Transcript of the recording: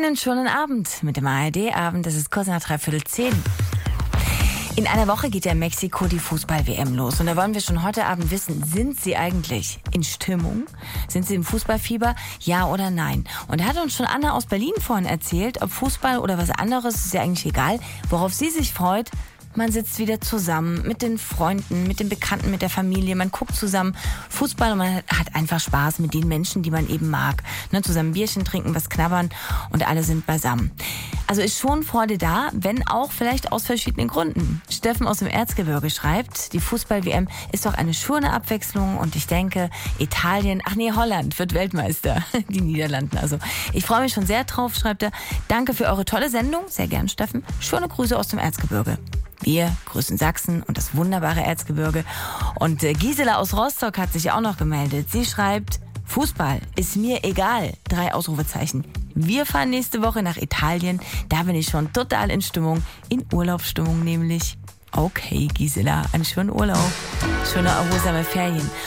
Einen schönen Abend mit dem ARD-Abend. Es ist kurz nach 9:45. In einer Woche geht ja in Mexiko die Fußball-WM los. Und da wollen wir schon heute Abend wissen, sind Sie eigentlich in Stimmung? Sind Sie im Fußballfieber? Ja oder nein? Und da hat uns schon Anna aus Berlin vorhin erzählt, ob Fußball oder was anderes, ist ja eigentlich egal. Worauf sie sich freut: man sitzt wieder zusammen mit den Freunden, mit den Bekannten, mit der Familie. Man guckt zusammen Fußball und man hat einfach Spaß mit den Menschen, die man eben mag. Ne, zusammen ein Bierchen trinken, was knabbern und alle sind beisammen. Also ist schon Freude da, wenn auch vielleicht aus verschiedenen Gründen. Steffen aus dem Erzgebirge schreibt, die Fußball-WM ist doch eine schöne Abwechslung und ich denke, Holland wird Weltmeister. Die Niederlanden also. Ich freue mich schon sehr drauf, schreibt er. Danke für eure tolle Sendung. Sehr gern, Steffen. Schöne Grüße aus dem Erzgebirge. Wir grüßen Sachsen und das wunderbare Erzgebirge. Und Gisela aus Rostock hat sich auch noch gemeldet. Sie schreibt: Fußball ist mir egal. 3 Ausrufezeichen. Wir fahren nächste Woche nach Italien. Da bin ich schon total in Stimmung. In Urlaubsstimmung nämlich. Okay, Gisela, einen schönen Urlaub. Schöne, erholsame Ferien.